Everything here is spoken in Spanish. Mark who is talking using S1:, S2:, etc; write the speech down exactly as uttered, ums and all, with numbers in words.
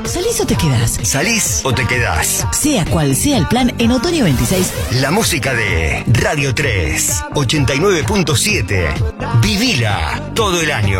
S1: ¿Salís o te quedás?
S2: ¿Salís o te quedás?
S1: Sea cual sea el plan, en Otoño veintiséis...
S2: La música de Radio tres, ochenta y nueve punto siete. Vivila todo el año.